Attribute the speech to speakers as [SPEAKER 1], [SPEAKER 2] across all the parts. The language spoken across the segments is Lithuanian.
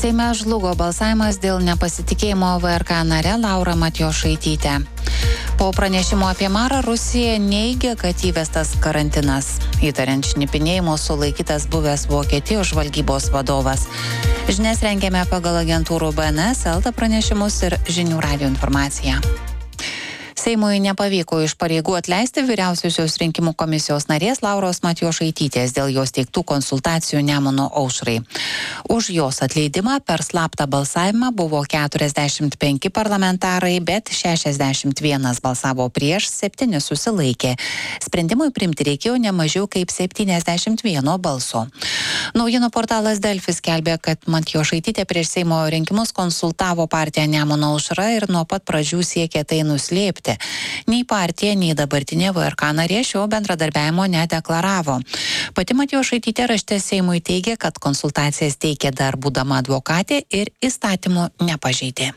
[SPEAKER 1] Seime žlugo balsavimas dėl nepasitikėjimo VRK nare Laura Matjošaityte. Po pranešimo apie marą Rusija neigia, kad įvestas karantinas. Įtariant šnipinėjimo sulaikytas buvęs Vokietijos žvalgybos vadovas. Žinias rengėme pagal agentūrų BNS, LT pranešimus ir Žinių radijo informaciją. Seimui nepavyko iš pareigų atleisti vyriausiosios rinkimų komisijos narės Lauros Matjošaitytės dėl jos teiktų konsultacijų Nemuno aušrai. Už jos atleidimą per slaptą balsavimą buvo 45 parlamentarai, bet 61 balsavo prieš, 7 susilaikė. Sprendimui priimti reikėjo ne mažiau kaip 71 balso. Naujienų portalas Delfi skelbė, kad Matjošaitytė prieš Seimo rinkimus konsultavo partiją Nemuno aušra ir nuo pat pradžių siekė tai nuslėpti. Nei partija, nei dabartinė VRK narė šio bendradarbiavimo nedeklaravo. Pati Matjošaitytė rašte Seimui teigė, kad konsultacijas teikė dar būdama advokatė ir įstatymų nepažeidė.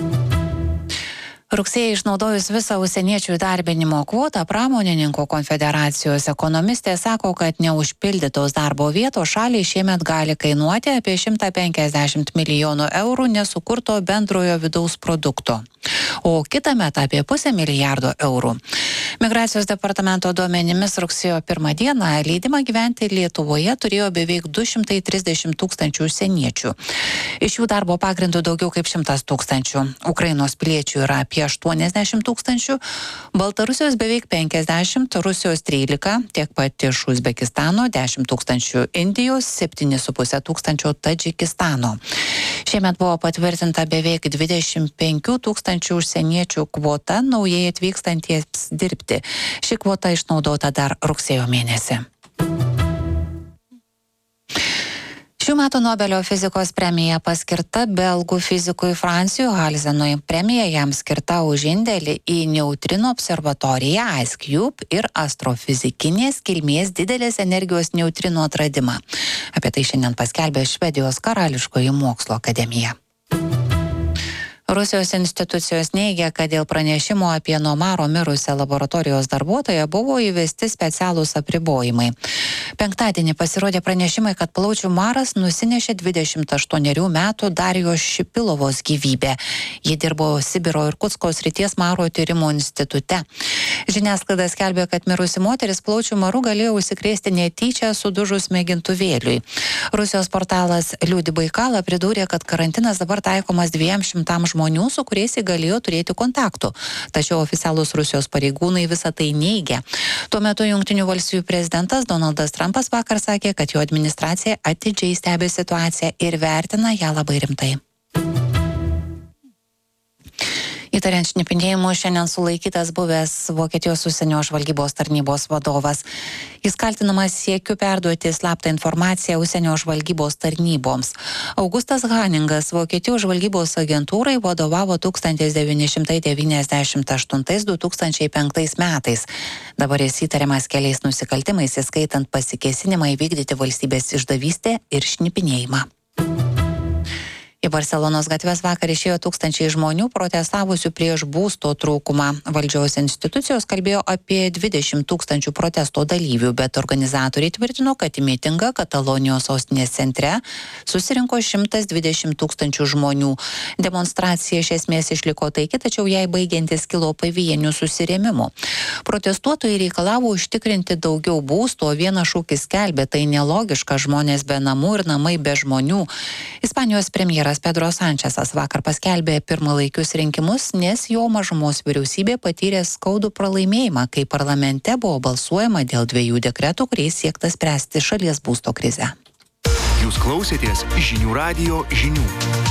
[SPEAKER 1] Rugsėjį išnaudojus visą užsieniečių įdarbinimo kvotą, pramonininkų konfederacijos ekonomistė sako, kad neužpildytos darbo vietos šaliai šiemet gali kainuoti apie 150 milijonų eurų nesukurto bendrojo vidaus produkto, o kitąmet apie 500 milijardo eurų. Migracijos departamento duomenimis rugsėjo 1 dieną leidimą gyventi Lietuvoje turėjo beveik 230 tūkstančių užsieniečių. Iš jų darbo pagrindų daugiau kaip 100 tūkstančių. Ukrainos piliečių yra apie 80 tūkstančių, Baltarusijos beveik 50, Rusijos 13, tiek pat iš Uzbekistano 10 tūkstančių, Indijos 7,5 tūkstančių, Tadžikistano. Šiemet buvo patvirtinta beveik 25 tūkstančių užsieniečių kvota naujai atvykstantiems dirbti. Ši kvota išnaudota dar rugsėjo mėnesį. Šių metų Nobelio fizikos premija paskirta belgų fizikui Fransui Halzenui. Premija jam skirta už indėlį į neutrino observatoriją IceCube ir astrofizikinės kilmės didelės energijos neutrino atradimą. Apie tai šiandien paskelbė Švedijos karališkoji mokslo akademija. Rusijos institucijos neigia, kad dėl pranešimo apie nuo maro mirusią laboratorijos darbuotoją buvo įvesti specialūs apribojimai. Penktadienį pasirodė pranešimai, kad plaučių maras nusinešė 28 metų Darijos Šipilovos gyvybę. Ji dirbo Sibiro ir Kutsko srities maro tyrimų institute. Žiniasklaida skelbė, kad mirusi moteris plaučių maru galėjo užsikrėsti netyčia sudužus mėgintuvėliui. Rusijos portalas Liudi Baikala pridūrė, kad karantinas dabar taikomas 200 žmonių, su kuriais jį galėjo turėti kontaktų. Tačiau oficialūs Rusijos pareigūnai visą tai neigia. Tuo metu Jungtinių valstijų prezidentas Donaldas Trumpas vakar sakė, kad jo administracija atidžiai stebi situaciją ir vertina ją labai rimtai. Įtariant šnipinėjimu šiandien sulaikytas buvęs Vokietijos užsienio žvalgybos tarnybos vadovas. Jis kaltinamas siekiu perduoti slaptą informaciją užsienio žvalgybos tarnyboms. Augustas Haningas Vokietijos žvalgybos agentūrai vadovavo 1998-2005 metais. Dabar jis įtariamas keliais nusikaltimais, įskaitant pasikėsinimą įvykdyti valstybės išdavystę ir šnipinėjimą. Į Barselonos gatves vakar išėjo tūkstančiai žmonių protestavusių prieš būsto trūkumą. Valdžios institucijos kalbėjo apie 20 tūkstančių protesto dalyvių, bet organizatoriai tvirtino, kad į mitingą Katalonijos sostinės centre susirinko 120 tūkstančių žmonių. Demonstracija iš esmės išliko taiki, tačiau jai baigiantis kilo pavienių susirėmimų. Protestuotojai reikalavo užtikrinti daugiau būsto, vienas šūkis skelbė, tai nelogiška, žmonės be namų ir namai be žmonių. Ispanijos premjeras Pedro Sančesas vakar paskelbė pirmalaikius rinkimus, nes jo mažumos vyriausybė patyrė skaudų pralaimėjimą, kai parlamente buvo balsuojama dėl 2 dekretų, kuriais siekta spręsti šalies būsto krizę.
[SPEAKER 2] Jūs klausėtės Žinių radijo žinių.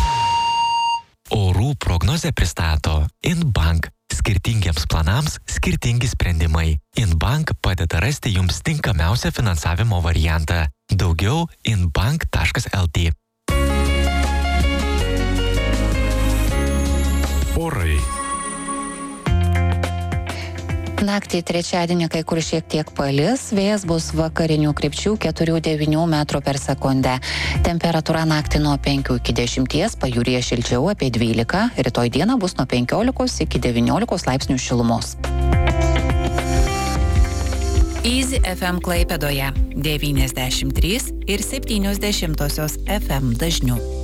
[SPEAKER 3] Orų prognozę pristato InBank. Skirtingiems planams skirtingi sprendimai. InBank padeda rasti jums tinkamiausią finansavimo variantą. Daugiau inbank.lt.
[SPEAKER 2] Orai.
[SPEAKER 1] Naktį trečiadienį kai kur šiek tiek palis, vėjas bus vakarinių krypčių 4-9 metrų per sekundę. Temperatūra naktį nuo 5 iki 10, pajūryje šilčiau apie 12, rytoj dieną bus nuo 15 iki 19 laipsnių šilumos. Easy FM Klaipėdoje 93 ir 70 FM dažniu.